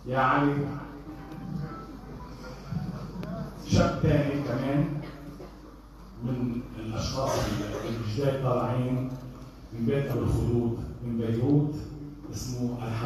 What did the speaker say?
يا علي. شاب ثاني كمان من الاشخاص الجداد طالعين من بيت ابو الخلود من بيروت، اسمه